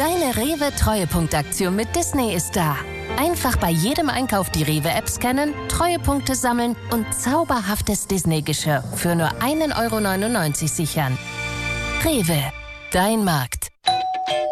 Deine Rewe-Treuepunktaktion mit Disney ist da. Einfach bei jedem Einkauf die Rewe-App scannen, Treuepunkte sammeln und zauberhaftes Disney-Geschirr für nur 1,99 € sichern. Rewe, dein Markt.